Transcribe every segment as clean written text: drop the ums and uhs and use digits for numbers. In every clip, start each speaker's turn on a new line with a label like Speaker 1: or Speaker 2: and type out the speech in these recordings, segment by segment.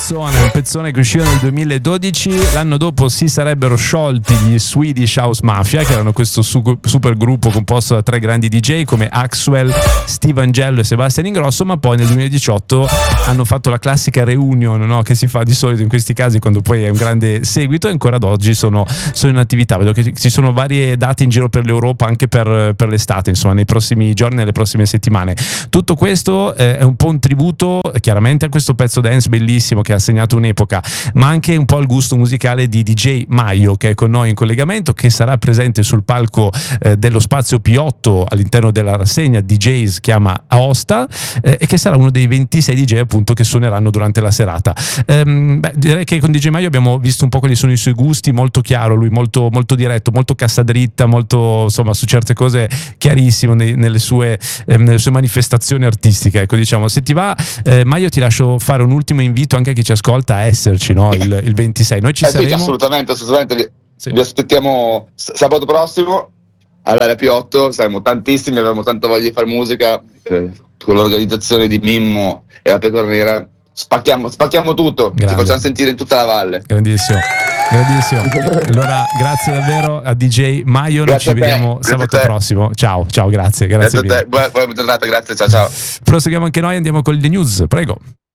Speaker 1: pezzone che usciva nel 2012. L'anno dopo si sarebbero sciolti gli Swedish House Mafia, che erano questo super gruppo composto da 3 grandi DJ come Axwell, Steve Angello e Sebastian Ingrosso, ma poi nel 2018 hanno fatto la classica reunion, no? Che si fa di solito in questi casi quando poi è un grande seguito, e ancora ad oggi sono in attività. Vedo che ci sono varie date in giro per l'Europa anche per l'estate, insomma nei prossimi giorni, nelle prossime settimane. Tutto questo è un po' un tributo chiaramente a questo pezzo dance bellissimo che ha segnato un'epoca, ma anche un po' al gusto musicale di DJ Maio, che è con noi in collegamento, che sarà presente sul palco dello Spazio P8 all'interno della rassegna DJs chiama Aosta, e che sarà uno dei 26 DJ appunto che suoneranno durante la serata. Direi che con DJ Maio abbiamo visto un po' quali sono i suoi gusti, molto chiaro lui, molto, molto diretto, molto cassadritta, molto, insomma, su certe cose chiarissimo nelle sue manifestazioni artistiche. Ecco, diciamo, se ti va, Maio, ti lascio fare un ultimo invito anche a chi ci ascolta a esserci, no? Il 26 noi ci saremo.
Speaker 2: Sì, assolutamente sì. Vi aspettiamo sabato prossimo all'area P8, saremo tantissimi, avremo tanta voglia di fare musica, con l'organizzazione di Mimmo e la Pecornera spacchiamo tutto.
Speaker 1: Grande.
Speaker 2: Ci facciamo sentire in tutta la valle.
Speaker 1: Grandissimo. Allora grazie davvero a DJ Maio, noi ci vediamo sabato prossimo. Ciao, grazie
Speaker 2: Grazie a te, buona giornata, grazie, ciao.
Speaker 1: Proseguiamo anche noi, andiamo con le news, prego.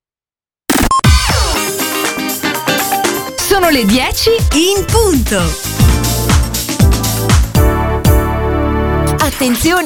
Speaker 3: Sono le 10 in punto. Attenzione!